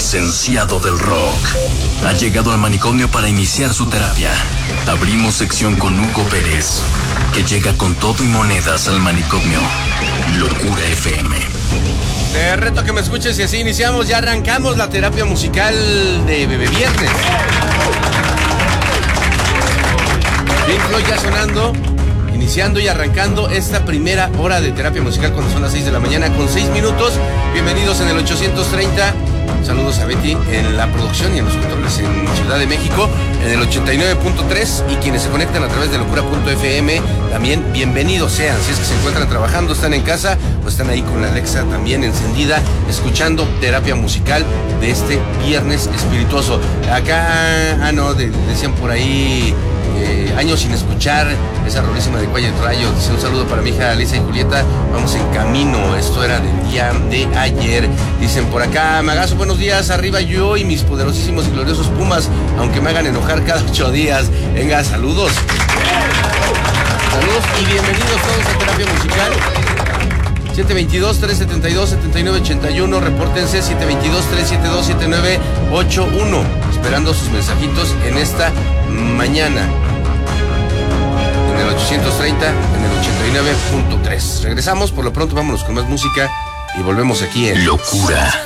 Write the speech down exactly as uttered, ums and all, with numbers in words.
licenciado del rock, ha llegado al manicomio para iniciar su terapia. Abrimos sección con Hugo Pérez, que llega con todo y monedas al manicomio. Locura F M. Te reto que me escuches y así iniciamos, ya arrancamos la terapia musical de Bebé Viernes. Pink Floyd ya sonando, iniciando y arrancando esta primera hora de terapia musical cuando son las seis de la mañana con seis minutos. Bienvenidos en el ochocientos treinta. Saludos a Betty en la producción y en los controles en Ciudad de México, en el ochenta y nueve punto tres, y quienes se conectan a través de locura punto f m, también bienvenidos sean. Si es que se encuentran trabajando, están en casa o están ahí con la Alexa también encendida, escuchando terapia musical de este viernes espirituoso. Acá, ah no, de, decían por ahí... Eh, años sin escuchar esa rolísima de Quiet Riot. Dice un saludo para mi hija Alicia y Julieta, vamos en camino, esto era del día de ayer. Dicen por acá, Magazo, buenos días, arriba yo y mis poderosísimos y gloriosos Pumas, aunque me hagan enojar cada ocho días. Venga, saludos. Saludos y bienvenidos todos a terapia musical. siete veintidós, trescientos setenta y dos, setenta y nueve ochenta y uno, repórtense siete veintidós, trescientos setenta y dos, setenta y nueve ochenta y uno, esperando sus mensajitos en esta mañana. En el ochocientos treinta, en el ochenta y nueve punto tres. Regresamos, por lo pronto vámonos con más música y volvemos aquí en Locura